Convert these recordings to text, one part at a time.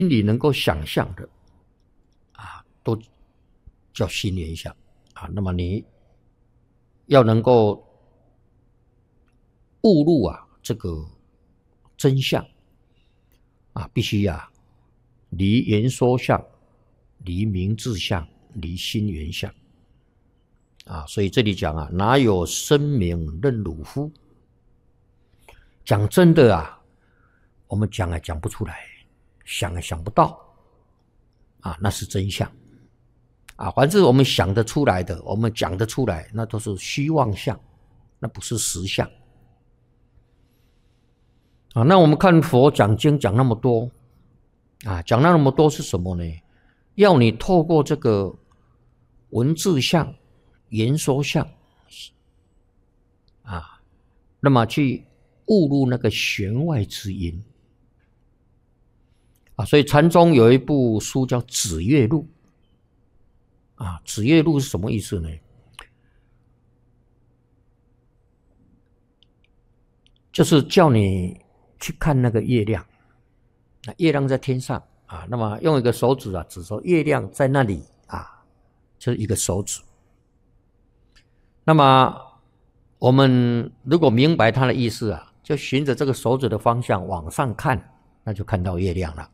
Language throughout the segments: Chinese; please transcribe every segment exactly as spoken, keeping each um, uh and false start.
里能够想象的啊，都叫心缘相啊。那么你要能够悟入啊这个真相啊，必须啊离言说相，离名字相，离心缘相啊。所以这里讲啊，哪有声名任汝夫？讲真的啊，我们讲啊讲不出来，想啊想不到啊，那是真相啊。凡是我们想得出来的，我们讲得出来，那都是虚妄相，那不是实相啊。那我们看佛讲经讲那么多啊，讲那么多是什么呢？要你透过这个文字相、言说相啊，那么去悟入那个弦外之音啊。所以禅宗有一部书叫《指月录》啊，《指月录》是什么意思呢？就是叫你去看那个月亮，那月亮在天上啊，那么用一个手指啊指说月亮在那里啊，就是一个手指。那么我们如果明白它的意思啊，就循着这个手指的方向往上看，那就看到月亮了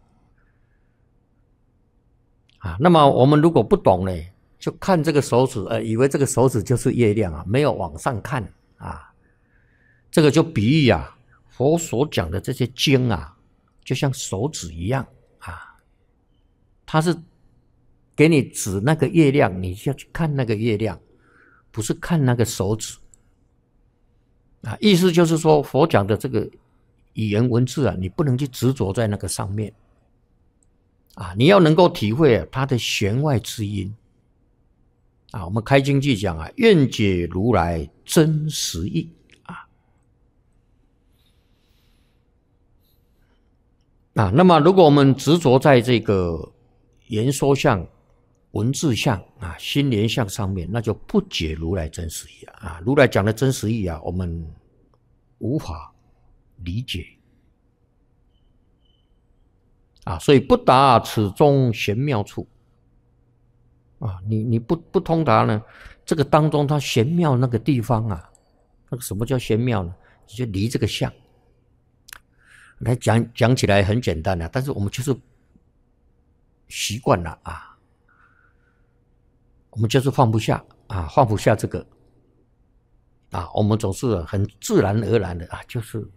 啊。那么我们如果不懂呢，就看这个手指，呃，以为这个手指就是月亮啊，没有往上看啊。这个就比喻啊，佛所讲的这些经啊，就像手指一样啊，它是给你指那个月亮，你要去看那个月亮，不是看那个手指啊。意思就是说，佛讲的这个语言文字啊，你不能去执着在那个上面啊，你要能够体会啊它的弦外之音啊。我们开经句讲啊，愿解如来真实义啊。那么如果我们执着在这个言说相、文字相啊、心莲相上面，那就不解如来真实义啊。如来讲的真实义啊，我们无法理解啊，所以不达此中玄妙处啊。你你不不通达呢，这个当中它玄妙那个地方啊，那个什么叫玄妙呢？你就离这个相。来讲讲起来很简单啊，但是我们就是习惯了啊，我们就是放不下啊，放不下这个啊，我们总是很自然而然的啊，就是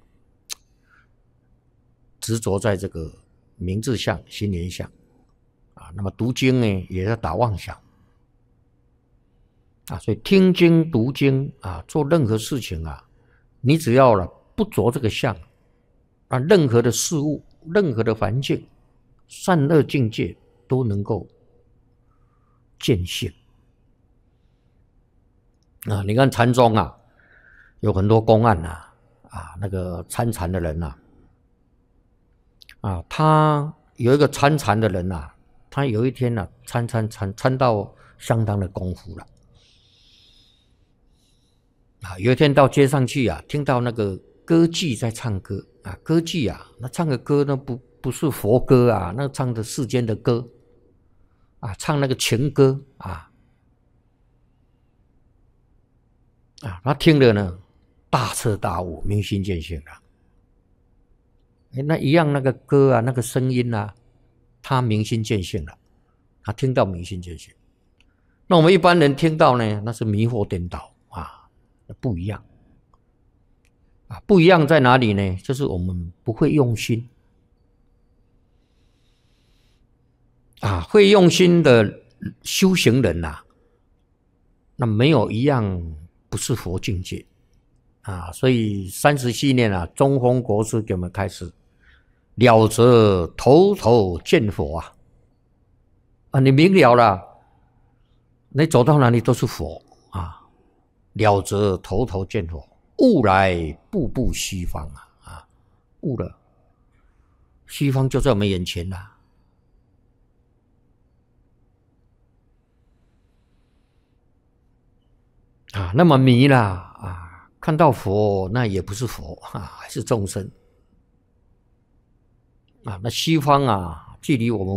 执着在这个名字相、心莲相啊。那么读经呢，也要打妄想啊，所以听经、读经啊，做任何事情啊，你只要了不着这个相。啊，任何的事物、任何的环境、善恶境界都能够见性啊！你看禅宗啊，有很多公案啊，啊，那个参禅的人呐、啊，啊，他有一个参禅的人呐、啊，他有一天呢、啊，参参参参到相当的功夫了啊，有一天到街上去啊，听到那个歌妓在唱歌。啊，歌妓啊，那唱的歌呢不不是佛歌啊，那唱的世间的歌啊，唱那个情歌啊啊，他听了呢，大彻大悟，明心见性了。哎，那一样那个歌啊，那个声音啊，他明心见性了，他听到明心见性。那我们一般人听到呢，那是迷惑颠倒啊，不一样。啊，不一样在哪里呢？就是我们不会用心啊，会用心的修行人呐、啊，那没有一样不是佛境界啊。所以三十七年啊，中峰国师给我们开始了则头头见佛啊啊，你明了了，你走到哪里都是佛啊，了则头头见佛。悟来步步西方啊！啊，悟了，西方就在我们眼前了。啊，那么迷了啊，看到佛那也不是佛啊，还是众生啊。那西方啊， 距离我们